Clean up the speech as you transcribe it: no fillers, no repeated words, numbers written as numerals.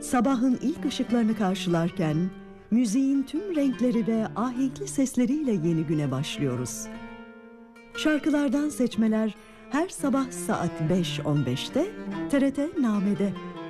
Sabahın ilk ışıklarını karşılarken müziğin tüm renkleri ve ahenkli sesleriyle yeni güne başlıyoruz. Şarkılardan seçmeler her sabah saat 5.15'te TRT Name'de.